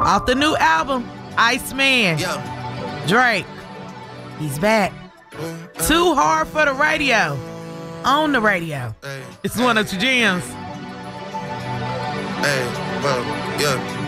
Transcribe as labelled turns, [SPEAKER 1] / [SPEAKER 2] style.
[SPEAKER 1] Off the new album, Iceman.
[SPEAKER 2] Yeah.
[SPEAKER 1] Drake. He's back. Too Hard for the Radio. On the radio.
[SPEAKER 2] Hey.
[SPEAKER 1] It's one of your jams.
[SPEAKER 2] Hey, well, yeah.